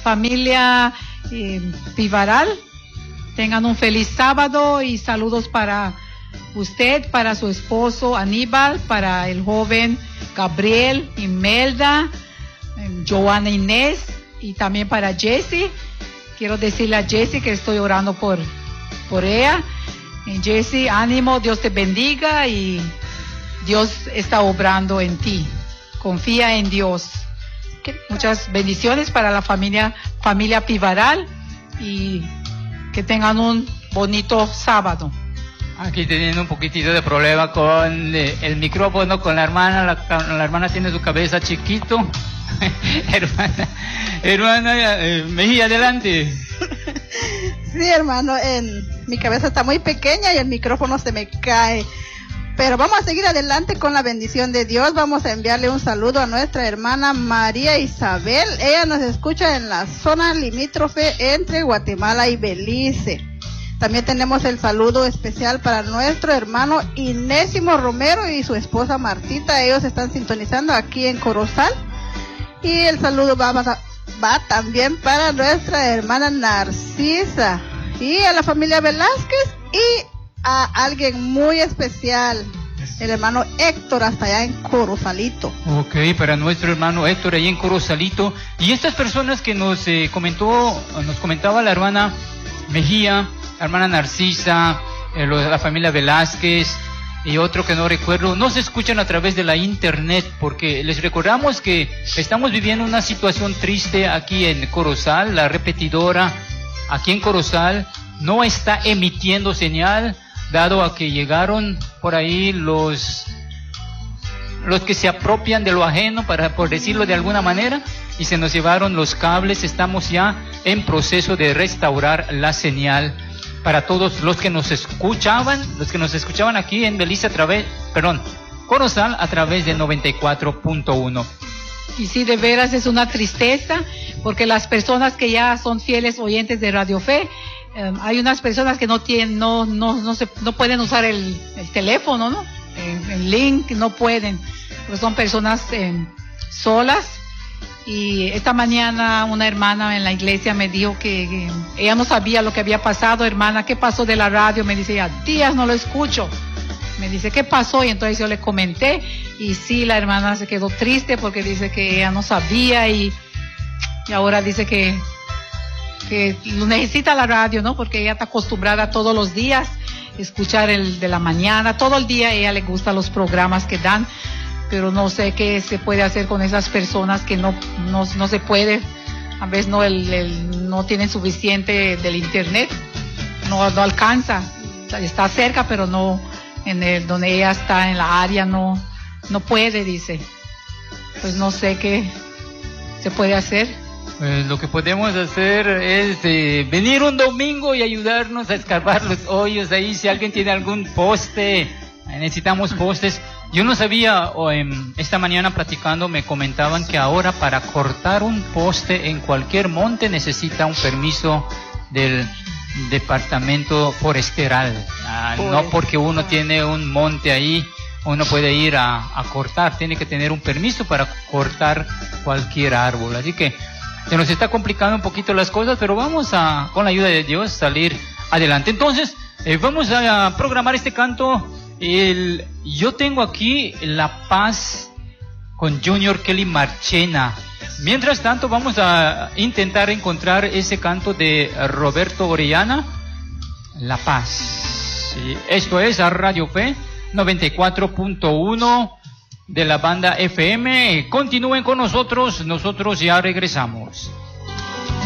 familia Pivaral, tengan un feliz sábado y saludos para usted, para su esposo Aníbal, para el joven Gabriel, Imelda, Joana Inés y también para Jessie. Quiero decirle a Jessie que estoy orando por ella. Jessie, ánimo, Dios te bendiga y Dios está obrando en ti. Confía en Dios. Muchas bendiciones para la familia Pivaral y que tengan un bonito sábado. Aquí teniendo un poquitito de problema con el micrófono, con la hermana. La hermana tiene su cabeza chiquito. hermana Mejía, adelante. Sí, hermano, mi cabeza está muy pequeña y el micrófono se me cae. Pero vamos a seguir adelante con la bendición de Dios. Vamos a enviarle un saludo a nuestra hermana María Isabel. Ella nos escucha en la zona limítrofe entre Guatemala y Belice. También tenemos el saludo especial para nuestro hermano Inésimo Romero y su esposa Martita. Ellos están sintonizando aquí en Corozal. Y el saludo va también para nuestra hermana Narcisa y a la familia Velázquez y a alguien muy especial, el hermano Héctor, hasta allá en Corozalito. Ok, para nuestro hermano Héctor allá en Corozalito. Y estas personas que nos comentaba la hermana Mejía, la hermana Narcisa, la familia Velázquez y otro que no recuerdo, nos escuchan a través de la internet, porque les recordamos que estamos viviendo una situación triste aquí en Corozal. La repetidora aquí en Corozal no está emitiendo señal, dado a que llegaron por ahí los que se apropian de lo ajeno, por decirlo de alguna manera, y se nos llevaron los cables. Estamos ya en proceso de restaurar la señal para todos los que nos escuchaban aquí en Belice Corozal a través de 94.1. Y sí, de veras es una tristeza, porque las personas que ya son fieles oyentes de Radio Fe, hay unas personas que no pueden usar el teléfono, ¿no? El link, no pueden, pues son personas solas. Y esta mañana una hermana en la iglesia me dijo que ella no sabía lo que había pasado. Hermana, ¿qué pasó de la radio? Me dice, ya días no lo escucho. Me dice, ¿qué pasó? Y entonces yo le comenté, y sí, la hermana se quedó triste porque dice que ella no sabía y ahora dice que necesita la radio, ¿no? Porque ella está acostumbrada todos los días escuchar el de la mañana, todo el día. A ella le gustan los programas que dan, pero no sé qué se puede hacer con esas personas que no se puede, a veces no tienen suficiente del internet, no alcanza, está cerca, pero no donde ella está en la área no puede, dice. Pues no sé qué se puede hacer. Pues lo que podemos hacer es venir un domingo y ayudarnos a escarbar los hoyos ahí. Si alguien tiene algún poste, necesitamos postes. Yo no sabía, esta mañana platicando me comentaban que ahora para cortar un poste en cualquier monte necesita un permiso del departamento forestal. No porque uno tiene un monte ahí, uno puede ir a cortar, tiene que tener un permiso para cortar cualquier árbol. Así que se nos está complicando un poquito las cosas, pero vamos con la ayuda de Dios, salir adelante. Entonces, vamos a programar este canto. Yo tengo aquí La Paz con Junior Kelly Marchena. Mientras tanto, vamos a intentar encontrar ese canto de Roberto Orellana, La Paz. Esto es a Radio Fe 94.1 de la banda FM. Continúen con nosotros ya regresamos.